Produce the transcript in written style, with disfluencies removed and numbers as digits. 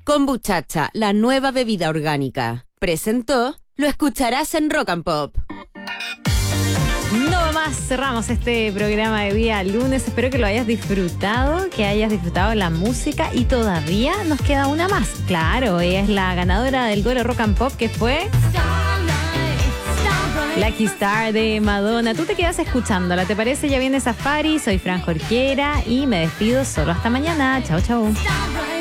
Kombuchacha, la nueva bebida orgánica. Presentó, lo escucharás en Rock and Pop. No más, cerramos este programa de día lunes. Espero que lo hayas disfrutado, que hayas disfrutado la música y todavía nos queda una más. Claro, ella es la ganadora del Goro Rock and Pop, que fue Lucky Star de Madonna. Tú te quedas escuchándola, ¿te parece? Ya viene Safari, soy Fran Jorquera y me despido solo hasta mañana. Chao, chao.